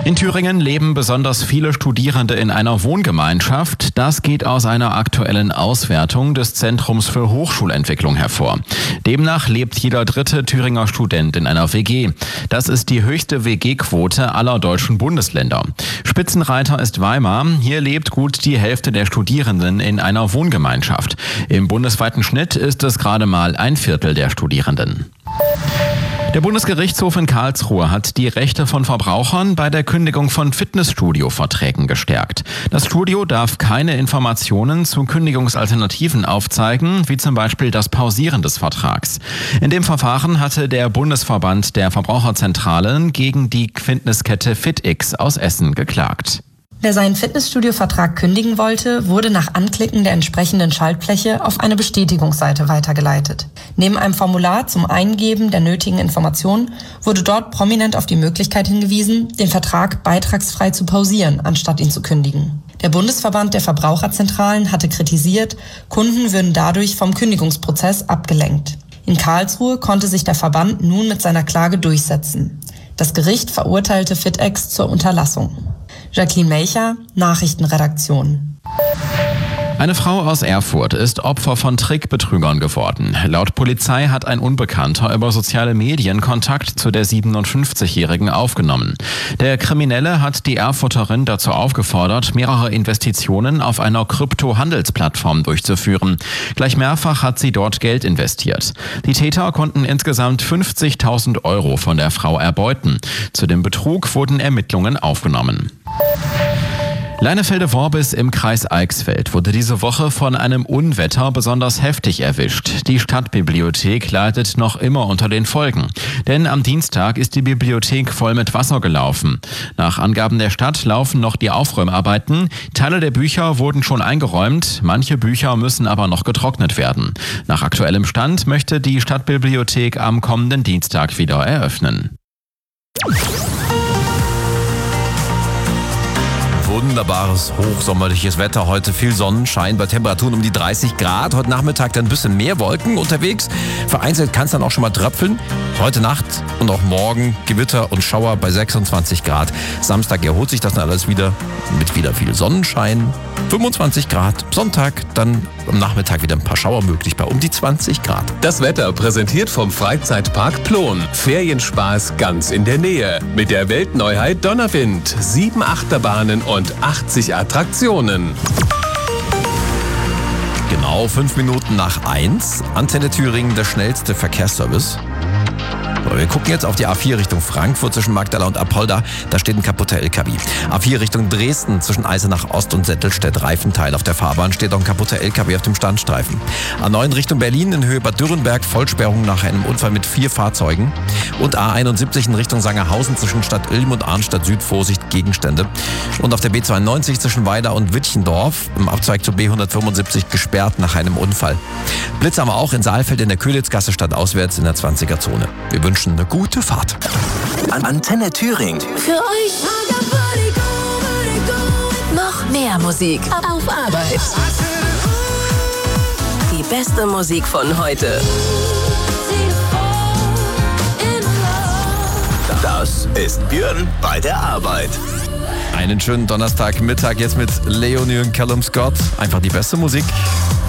In Thüringen leben besonders viele Studierende in einer Wohngemeinschaft. Das geht aus einer aktuellen Auswertung des Zentrums für Hochschulentwicklung hervor. Demnach lebt jeder dritte Thüringer Student in einer WG. Das ist die höchste WG-Quote aller deutschen Bundesländer. Spitzenreiter ist Weimar. Hier lebt gut die Hälfte der Studierenden in einer Wohngemeinschaft. Im bundesweiten Schnitt ist es gerade mal ein Viertel der Studierenden. Der Bundesgerichtshof in Karlsruhe hat die Rechte von Verbrauchern bei der Kündigung von Fitnessstudio-Verträgen gestärkt. Das Studio darf keine Informationen zu Kündigungsalternativen aufzeigen, wie zum Beispiel das Pausieren des Vertrags. In dem Verfahren hatte der Bundesverband der Verbraucherzentralen gegen die Fitnesskette FitX aus Essen geklagt. Wer seinen Fitnessstudio-Vertrag kündigen wollte, wurde nach Anklicken der entsprechenden Schaltfläche auf eine Bestätigungsseite weitergeleitet. Neben einem Formular zum Eingeben der nötigen Informationen wurde dort prominent auf die Möglichkeit hingewiesen, den Vertrag beitragsfrei zu pausieren, anstatt ihn zu kündigen. Der Bundesverband der Verbraucherzentralen hatte kritisiert, Kunden würden dadurch vom Kündigungsprozess abgelenkt. In Karlsruhe konnte sich der Verband nun mit seiner Klage durchsetzen. Das Gericht verurteilte FitX zur Unterlassung. Jacqueline Melcher, Nachrichtenredaktion. Eine Frau aus Erfurt ist Opfer von Trickbetrügern geworden. Laut Polizei hat ein Unbekannter über soziale Medien Kontakt zu der 57-Jährigen aufgenommen. Der Kriminelle hat die Erfurterin dazu aufgefordert, mehrere Investitionen auf einer Krypto-Handelsplattform durchzuführen. Gleich mehrfach hat sie dort Geld investiert. Die Täter konnten insgesamt 50.000 Euro von der Frau erbeuten. Zu dem Betrug wurden Ermittlungen aufgenommen. Leinefelde-Worbis im Kreis Eichsfeld wurde diese Woche von einem Unwetter besonders heftig erwischt. Die Stadtbibliothek leidet noch immer unter den Folgen. Denn am Dienstag ist die Bibliothek voll mit Wasser gelaufen. Nach Angaben der Stadt laufen noch die Aufräumarbeiten. Teile der Bücher wurden schon eingeräumt, manche Bücher müssen aber noch getrocknet werden. Nach aktuellem Stand möchte die Stadtbibliothek am kommenden Dienstag wieder eröffnen. Wunderbares, hochsommerliches Wetter. Heute viel Sonnenschein bei Temperaturen um die 30 Grad. Heute Nachmittag dann ein bisschen mehr Wolken unterwegs. Vereinzelt kann es dann auch schon mal tröpfeln. Heute Nacht und auch morgen Gewitter und Schauer bei 26 Grad. Samstag erholt sich das dann alles wieder mit wieder viel Sonnenschein. 25 Grad. Sonntag dann am Nachmittag wieder ein paar Schauer möglich bei um die 20 Grad. Das Wetter präsentiert vom Freizeitpark Plon. Ferienspaß ganz in der Nähe. Mit der Weltneuheit Donnerwind. 7 Achterbahnen und 80 Attraktionen. Genau 5 Minuten nach 1. Antenne Thüringen, der schnellste Verkehrsservice. Wir gucken jetzt auf die A4 Richtung Frankfurt zwischen Magdala und Apolda. Da steht ein kaputter LKW. A4 Richtung Dresden zwischen Eisenach Ost und Settelstedt Reifenteil. Auf der Fahrbahn steht auch ein kaputter LKW auf dem Standstreifen. A9 Richtung Berlin in Höhe Bad Dürrenberg. Vollsperrung nach einem Unfall mit 4 Fahrzeugen. Und A71 in Richtung Sangerhausen zwischen Stadt Ilm und Arnstadt Süd. Vorsicht, Gegenstände. Und auf der B92 zwischen Weida und Wittchendorf im Abzweig zur B175 gesperrt nach einem Unfall. Blitz haben wir auch in Saalfeld in der Kölitzgasse stadtauswärts in der 20er-Zone. Wir wünschen eine gute Fahrt. Antenne Thüringen. Für euch noch mehr Musik auf Arbeit. Die beste Musik von heute. Das ist Björn bei der Arbeit. Einen schönen Donnerstagmittag jetzt mit Leonie und Callum Scott. Einfach die beste Musik.